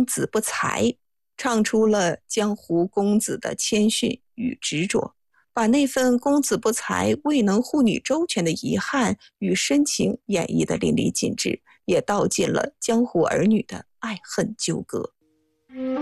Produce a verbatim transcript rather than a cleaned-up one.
子不才，唱出了江湖公子的谦逊与执着，把那份公子不才未能护女周全的遗憾与深情演绎得淋漓尽致，也道尽了江湖儿女的爱恨纠葛。